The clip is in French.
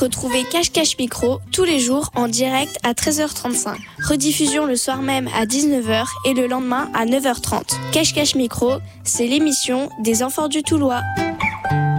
Retrouvez Cache Cache Micro tous les jours en direct à 13h35. Rediffusion le soir même à 19h et le lendemain à 9h30. Cache Cache Micro, c'est l'émission des enfants du Toulois.